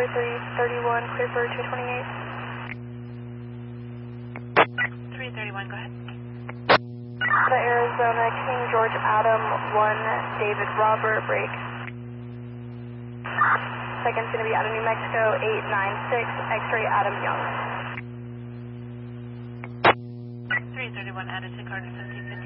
runway 331, clear for 228. 331, go ahead. The Arizona King George Adam 1, David Robert, break. Second's going to be out of New Mexico, 896, X-ray Adam Young. 331, added to Carter 1750.